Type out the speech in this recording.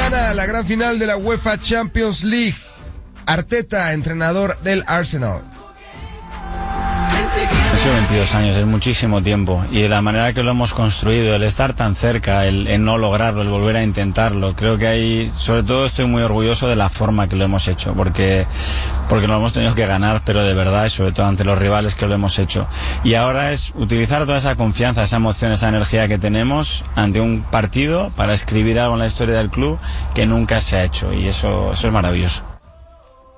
mañana la gran final de la UEFA Champions League. Arteta, entrenador del Arsenal. Han sido 22 años, es muchísimo tiempo, y de la manera que lo hemos construido, el estar tan cerca, el no lograrlo, el volver a intentarlo, creo que hay, sobre todo estoy muy orgulloso de la forma que lo hemos hecho, porque nos lo hemos tenido que ganar, pero de verdad, y sobre todo ante los rivales que lo hemos hecho. Y ahora es utilizar toda esa confianza, esa emoción, esa energía que tenemos ante un partido para escribir algo en la historia del club que nunca se ha hecho, y eso es maravilloso.